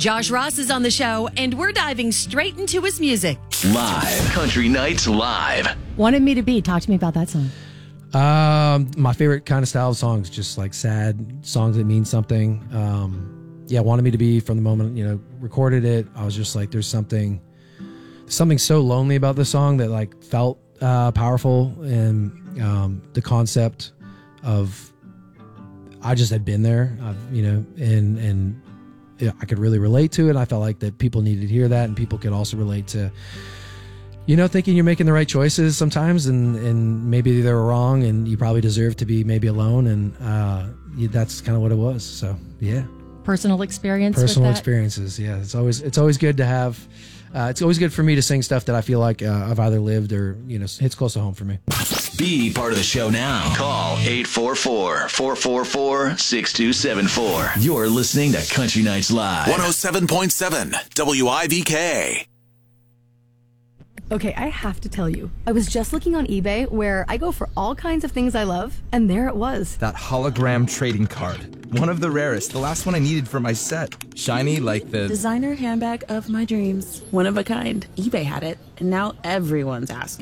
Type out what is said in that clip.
Josh Ross is on the show, and we're diving straight into his music. Live. Country Nights Live. Wanted Me to Be. Talk to me about that song. My favorite kind of style of songs, just like sad songs that mean something. Wanted Me to Be, from the moment, recorded it, I was just like, there's something so lonely about the song that like felt powerful. And the concept of, I just had been there, and I could really relate to it. I felt like that people needed to hear that, and people could also relate to, thinking you're making the right choices sometimes, and maybe they were wrong, and you probably deserve to be maybe alone, and that's kind of what it was. So yeah, personal experiences. Yeah, it's always good to have. It's always good for me to sing stuff that I feel like I've either lived or hits close to home for me. Be part of the show now. Call 844-444-6274. You're listening to Country Nights Live. 107.7 WIVK. Okay, I have to tell you, I was just looking on eBay where I go for all kinds of things I love, and there it was. That hologram trading card. One of the rarest, the last one I needed for my set. Shiny like the designer handbag of my dreams. One of a kind. eBay had it, and now everyone's asking.